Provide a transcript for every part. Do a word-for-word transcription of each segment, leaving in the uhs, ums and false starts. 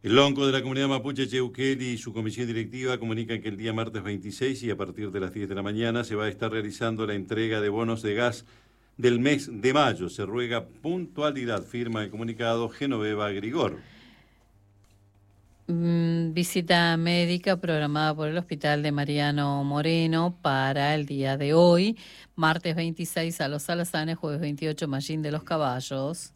El lonco de la comunidad mapuche Cheuquel y su comisión directiva comunican que el día martes veintiséis y a partir de las diez de la mañana se va a estar realizando la entrega de bonos de gas del mes de mayo. Se ruega puntualidad, firma el comunicado Genoveva Grigor. Mm, visita médica programada por el Hospital de Mariano Moreno para el día de hoy, martes veintiséis a Los Alazanes, jueves veintiocho Mallín de los Caballos.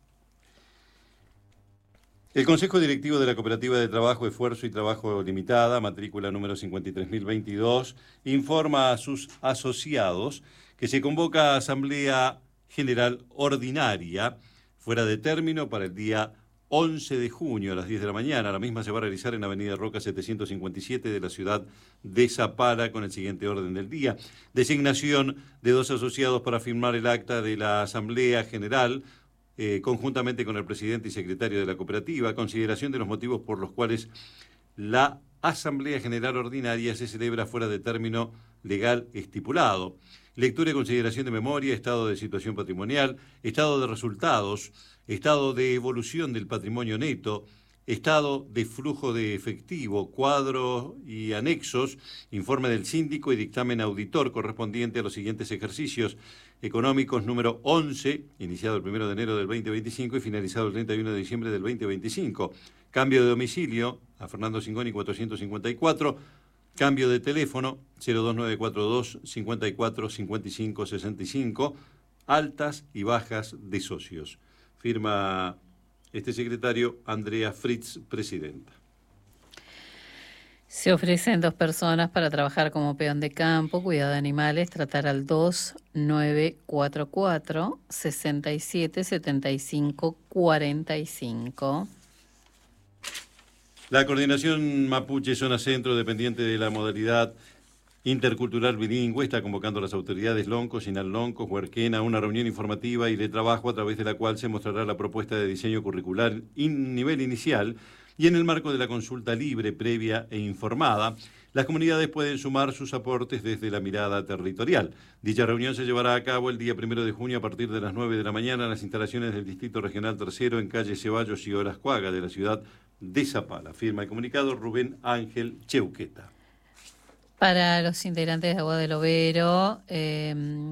El Consejo Directivo de la Cooperativa de Trabajo, Esfuerzo y Trabajo Limitada, matrícula número cincuenta y tres mil veintidós, informa a sus asociados que se convoca a Asamblea General Ordinaria fuera de término para el día once de junio a las diez de la mañana. La misma se va a realizar en Avenida Roca setecientos cincuenta y siete de la ciudad de Zapala con el siguiente orden del día. Designación de dos asociados para firmar el acta de la Asamblea General eh, conjuntamente con el presidente y secretario de la cooperativa. Consideración de los motivos por los cuales la Asamblea General Ordinaria se celebra fuera de término legal estipulado. Lectura y consideración de memoria, estado de situación patrimonial, estado de resultados, estado de evolución del patrimonio neto, estado de flujo de efectivo, cuadro y anexos, informe del síndico y dictamen auditor correspondiente a los siguientes ejercicios económicos número once, iniciado el primero de enero del veinte veinticinco y finalizado el treinta y uno de diciembre del veinte veinticinco. Cambio de domicilio a Fernando Cingoni cuatrocientos cincuenta y cuatro. Cambio de teléfono cero dos nueve cuatro dos cincuenta y cuatro cincuenta y cinco sesenta y cinco. Altas y bajas de socios. Firma este secretario Andrea Fritz, presidenta. Se ofrecen dos personas para trabajar como peón de campo, cuidado de animales, tratar al dos nueve cuatro cuatro sesenta y siete setenta y cinco cuarenta y cinco. La Coordinación Mapuche Zona Centro, dependiente de la modalidad intercultural bilingüe, está convocando a las autoridades Lonco, Sinal Lonco, Huerquena a una reunión informativa y de trabajo a través de la cual se mostrará la propuesta de diseño curricular en nivel inicial y en el marco de la consulta libre, previa e informada. Las comunidades pueden sumar sus aportes desde la mirada territorial. Dicha reunión se llevará a cabo el día primero de junio a partir de las nueve de la mañana en las instalaciones del Distrito Regional Tercero en calle Ceballos y Orascuaga de la ciudad de Zapala. Firma el comunicado Rubén Ángel Cheuqueta. Para los integrantes de Agua del Overo, eh,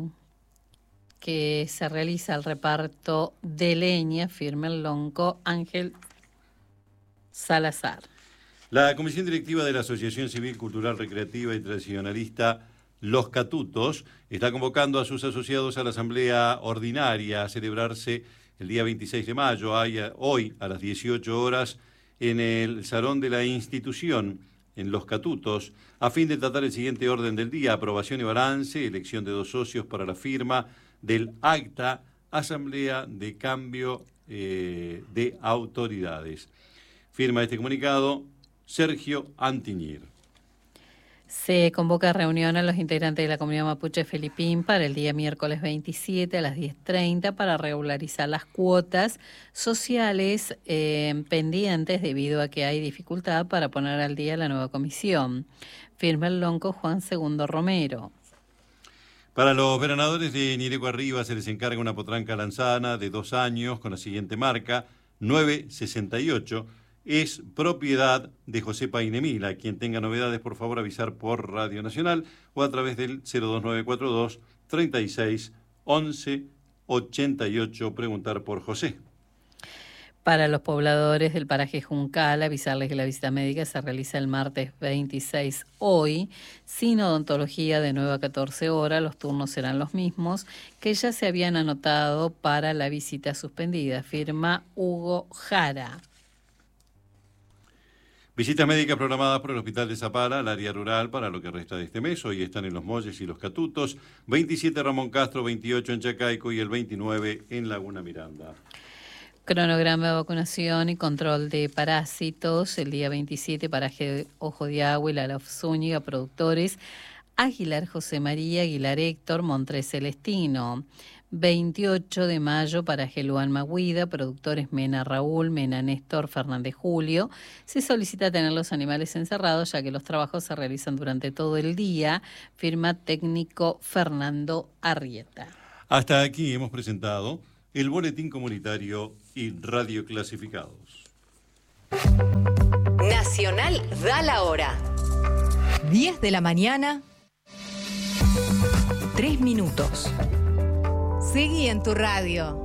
que se realiza el reparto de leña, firma el lonco Ángel Salazar. La Comisión Directiva de la Asociación Civil Cultural Recreativa y Tradicionalista Los Catutos está convocando a sus asociados a la Asamblea Ordinaria a celebrarse el día veintiséis de mayo, hoy a las dieciocho horas, en el Salón de la Institución, en Los Catutos, a fin de tratar el siguiente orden del día: aprobación y balance, elección de dos socios para la firma del acta, asamblea de cambio eh, de autoridades. Firma este comunicado Sergio Antiñir. Se convoca a reunión a los integrantes de la comunidad mapuche Felipín para el día miércoles veintisiete a las diez treinta para regularizar las cuotas sociales eh, pendientes debido a que hay dificultad para poner al día la nueva comisión. Firma el lonco Juan Segundo Romero. Para los veranadores de Nireco Arriba se les encarga una potranca lanzana de dos años con la siguiente marca, nueve sesenta y ocho. Es propiedad de José Painemila. Quien tenga novedades, por favor, avisar por Radio Nacional o a través del cero dos nueve cuatro dos treinta y seis once ochenta y ocho. Preguntar por José. Para los pobladores del paraje Juncal, avisarles que la visita médica se realiza el martes veintiséis hoy, sin odontología de nueve a catorce horas, los turnos serán los mismos, que ya se habían anotado para la visita suspendida. Firma Hugo Jara. Visitas médicas programadas por el Hospital de Zapala, al área rural, para lo que resta de este mes. Hoy están en Los Molles y Los Catutos, veintisiete Ramón Castro, veintiocho en Chacaico y el veintinueve en Laguna Miranda. Cronograma de vacunación y control de parásitos. El día veintisiete, paraje Ojo de Agua y la Zúñiga, productores Aguilar José María, Aguilar Héctor, Montres Celestino. veintiocho de mayo, paraje Luan Maguida, productores Mena Raúl, Mena Néstor, Fernández Julio. Se solicita tener los animales encerrados, ya que los trabajos se realizan durante todo el día. Firma técnico Fernando Arrieta. Hasta aquí hemos presentado el Boletín Comunitario y Radio Clasificados. Nacional da la hora. diez de la mañana, tres minutos. Seguí en tu radio.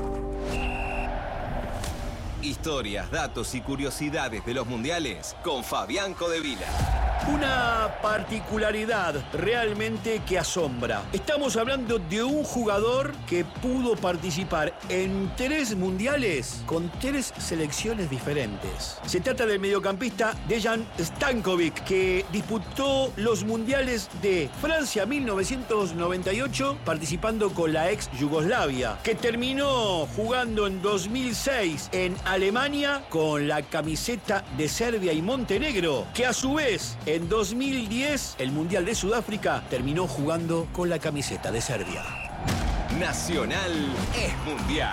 Historias, datos y curiosidades de los mundiales con Fabián Codevila. Una particularidad realmente que asombra. Estamos hablando de un jugador que pudo participar en tres mundiales con tres selecciones diferentes. Se trata del mediocampista Dejan Stankovic, que disputó los mundiales de Francia mil novecientos noventa y ocho participando con la ex Yugoslavia, que terminó jugando en dos mil seis en Alemania con la camiseta de Serbia y Montenegro, que a su vez en dos mil diez, el Mundial de Sudáfrica, terminó jugando con la camiseta de Serbia. Nacional es mundial.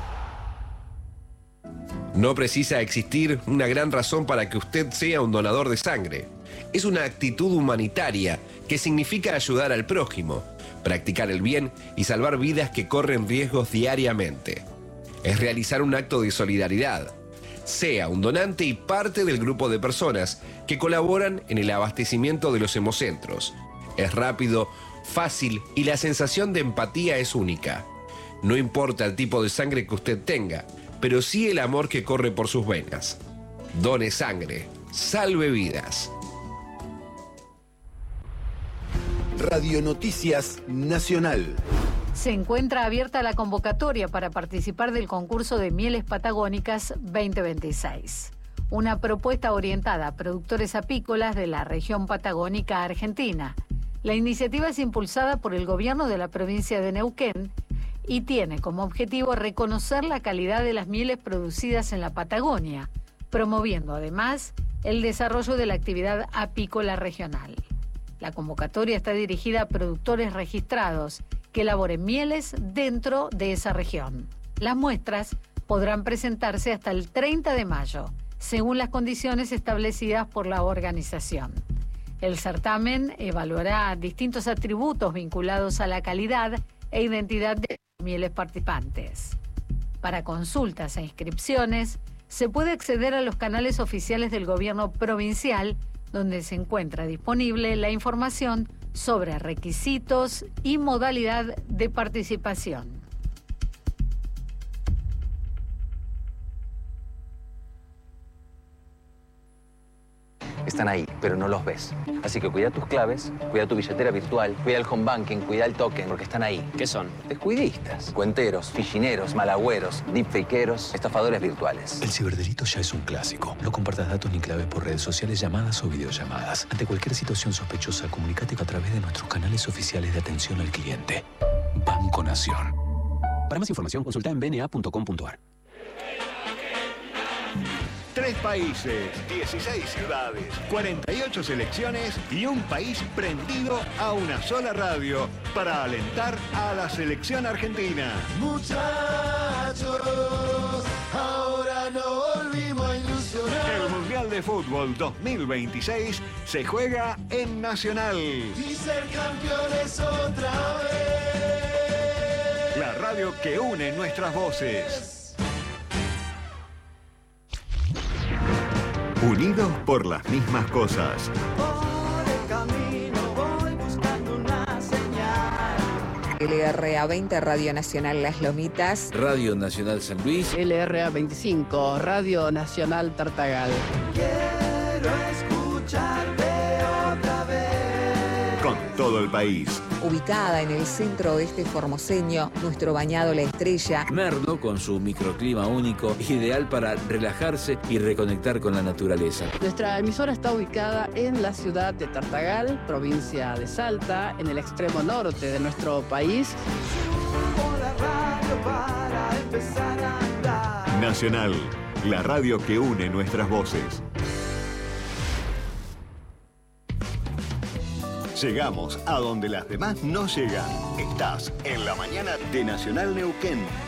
No precisa existir una gran razón para que usted sea un donador de sangre. Es una actitud humanitaria que significa ayudar al prójimo, practicar el bien y salvar vidas que corren riesgos diariamente. Es realizar un acto de solidaridad. Sea un donante y parte del grupo de personas que colaboran en el abastecimiento de los hemocentros. Es rápido, fácil y la sensación de empatía es única. No importa el tipo de sangre que usted tenga, pero sí el amor que corre por sus venas. Done sangre, salve vidas. Radio Noticias Nacional. Se encuentra abierta la convocatoria para participar del concurso de Mieles Patagónicas veinte veintiséis. Una propuesta orientada a productores apícolas de la región patagónica argentina. La iniciativa es impulsada por el gobierno de la provincia de Neuquén y tiene como objetivo reconocer la calidad de las mieles producidas en la Patagonia, promoviendo además el desarrollo de la actividad apícola regional. La convocatoria está dirigida a productores registrados que elaboren mieles dentro de esa región. Las muestras podrán presentarse hasta el treinta de mayo, según las condiciones establecidas por la organización. El certamen evaluará distintos atributos vinculados a la calidad e identidad de las mieles participantes. Para consultas e inscripciones, se puede acceder a los canales oficiales del gobierno provincial, donde se encuentra disponible la información sobre requisitos y modalidad de participación. Están ahí, pero no los ves. Así que cuida tus claves, cuida tu billetera virtual, cuida el home banking, cuida el token, porque están ahí. ¿Qué son? Descuidistas, cuenteros, fichineros, malagüeros, deepfakeros, estafadores virtuales. El ciberdelito ya es un clásico. No compartas datos ni claves por redes sociales, llamadas o videollamadas. Ante cualquier situación sospechosa, comunícate a través de nuestros canales oficiales de atención al cliente. Banco Nación. Para más información, consulta en b n a punto com punto a r. Tres países, dieciséis ciudades, cuarenta y ocho selecciones y un país prendido a una sola radio para alentar a la selección argentina. Muchachos, ahora no volvimos a ilusionar. El Mundial de Fútbol dos mil veintiséis se juega en Nacional. Y ser campeones otra vez. La radio que une nuestras voces. Unidos por las mismas cosas. Por el camino voy buscando una señal. L R A veinte, Radio Nacional Las Lomitas. Radio Nacional San Luis. L R A veinticinco, Radio Nacional Tartagal. Quiero escucharte otra vez. Con todo el país. Ubicada en el centro oeste formoseño, nuestro bañado La Estrella. Merlo, con su microclima único, ideal para relajarse y reconectar con la naturaleza. Nuestra emisora está ubicada en la ciudad de Tartagal, provincia de Salta, en el extremo norte de nuestro país. Subo la radio para empezar a andar. Nacional, la radio que une nuestras voces. Llegamos a donde las demás no llegan. Estás en la mañana de Nacional Neuquén.